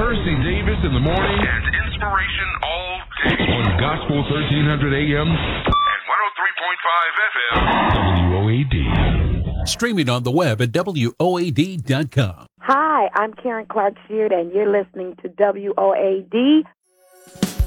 Percy Davis in the morning. And inspiration all day. On Gospel 1300 AM. And 103.5 FM. WOAD. Streaming on the web at WOAD.com. Hi, I'm Karen Clark Sheard, and you're listening to WOAD